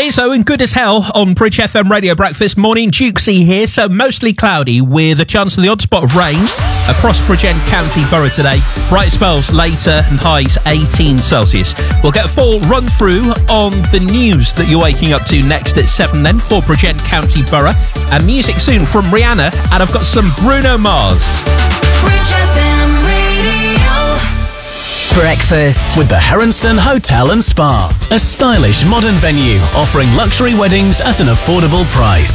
Lizzo and Good As Hell on Bridge FM Radio Breakfast. Morning, Dukesy here. So mostly cloudy with a chance of the odd spot of rain across Bridgend County Borough today. Bright spells later and highs 18 Celsius. We'll get a full run through on the news that you're waking up to next at 7 then for Bridgend County Borough. And music soon from Rihanna, and I've got some Bruno Mars. Bridge FM Radio. Breakfast with the Heronston Hotel and Spa, a stylish modern venue offering luxury weddings at an affordable price.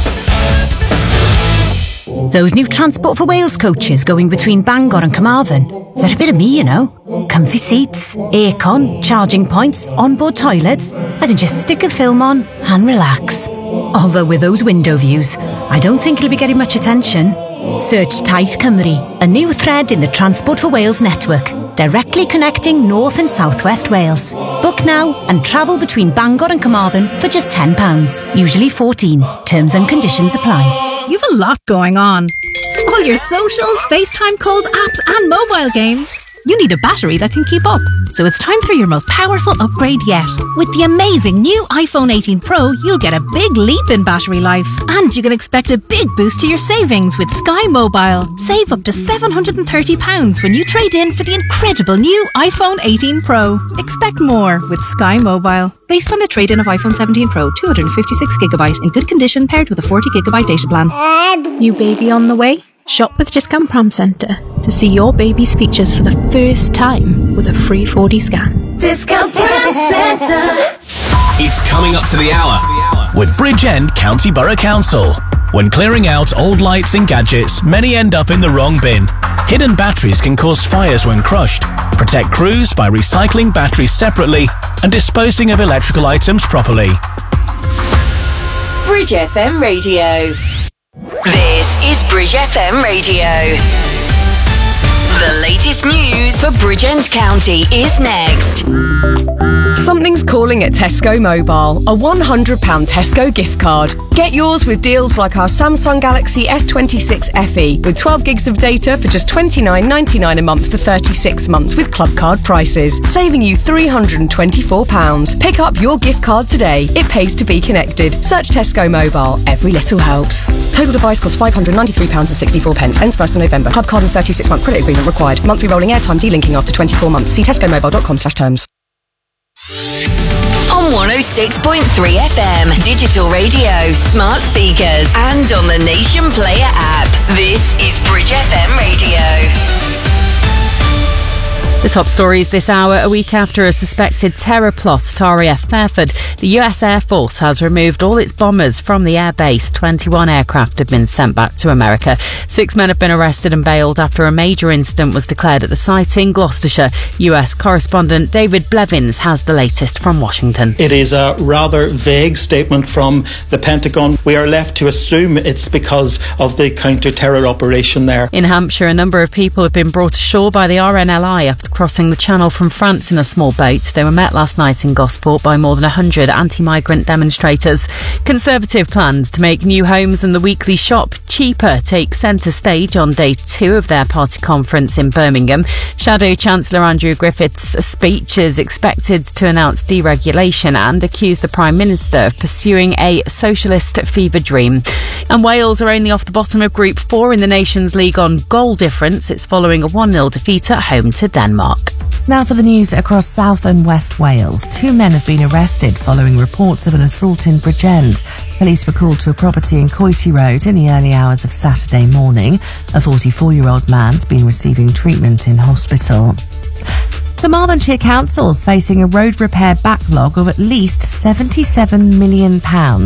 Those new Transport for Wales coaches going between Bangor and Carmarthen, they're a bit of me, you know. Comfy seats, aircon, charging points, onboard toilets. I can just stick a film on and relax. Although with those window views, I don't think it'll be getting much attention. Search Taith Cymru, a new thread in the Transport for Wales network, directly connecting North and South West Wales. Book now and travel between Bangor and Carmarthen for just £10, usually 14. Terms and conditions apply. You've a lot going on. All your socials, FaceTime calls, apps and mobile games. You need a battery that can keep up. So it's time for your most powerful upgrade yet. With the amazing new iPhone 18 Pro, you'll get a big leap in battery life. And you can expect a big boost to your savings with Sky Mobile. Save up to £730 when you trade in for the incredible new iPhone 18 Pro. Expect more with Sky Mobile. Based on a trade-in of iPhone 17 Pro, 256GB in good condition paired with a 40GB data plan. New baby on the way? Shop with Discount Pram Centre to see your baby's features for the first time with a free 4D scan. Discount Pram Centre. It's coming up to the hour with Bridgend County Borough Council. When clearing out old lights and gadgets, many end up in the wrong bin. Hidden batteries can cause fires when crushed. Protect crews by recycling batteries separately and disposing of electrical items properly. Bridge FM Radio. This is Bridge FM Radio. The latest news for Bridgend County is next. Something's calling at Tesco Mobile. A £100 Tesco gift card. Get yours with deals like our Samsung Galaxy S26 FE with 12 gigs of data for just $29.99 a month for 36 months with club card prices, saving you £324. Pick up your gift card today. It pays to be connected. Search Tesco Mobile. Every little helps. Total device costs £593.64. Ends 1st of November. Club card and 36-month credit agreement required. Monthly rolling airtime delinking after 24 months. See tescomobile.com/terms. On 106.3 FM, digital radio, smart speakers, and on the Nation Player app. This is Bridge FM Radio. The top stories this hour. A week after a suspected terror plot at RAF Fairford, the US Air Force has removed all its bombers from the airbase. 21 aircraft have been sent back to America. 6 men have been arrested and bailed after a major incident was declared at the site in Gloucestershire. US correspondent David Blevins has the latest from Washington. It is a rather vague statement from the Pentagon. We are left to assume it's because of the counter-terror operation there. In Hampshire, a number of people have been brought ashore by the RNLI after crossing the Channel from France in a small boat. They were met last night in Gosport by more than 100 anti-migrant demonstrators. Conservative plans to make new homes and the weekly shop cheaper take centre stage on day 2 of their party conference in Birmingham. Shadow Chancellor Andrew Griffith's speech is expected to announce deregulation and accuse the Prime Minister of pursuing a socialist fever dream. And Wales are only off the bottom of Group 4 in the Nations League on goal difference. It's following a 1-0 defeat at home to Denmark. Now for the news across South and West Wales. 2 men have been arrested following reports of an assault in Bridgend. Police were called to a property in Coity Road in the early hours of Saturday morning. A 44-year-old man's been receiving treatment in hospital. Carmarthenshire Council's facing a road repair backlog of at least £77 million.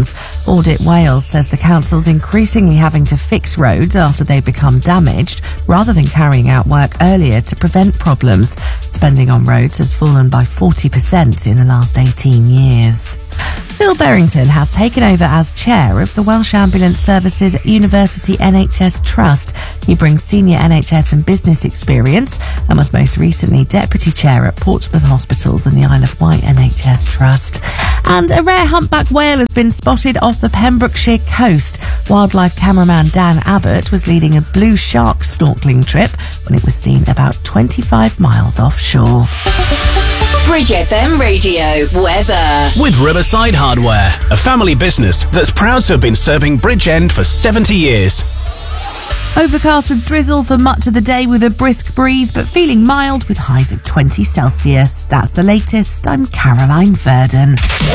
Audit Wales says the council's increasingly having to fix roads after they become damaged, rather than carrying out work earlier to prevent problems. Spending on roads has fallen by 40% in the last 18 years. Phil Berrington has taken over as chair of the Welsh Ambulance Services University NHS Trust. He brings senior NHS and business experience and was most recently deputy chair at Portsmouth Hospitals and the Isle of Wight NHS Trust. And a rare humpback whale has been spotted off the Pembrokeshire coast. Wildlife cameraman Dan Abbott was leading a blue shark snorkeling trip when it was seen about 25 miles offshore. Bridge FM Radio weather. With Riverside Hardware, a family business that's proud to have been serving Bridgend for 70 years. Overcast with drizzle for much of the day with a brisk breeze, but feeling mild with highs of 20 Celsius. That's the latest. I'm Caroline Verdon.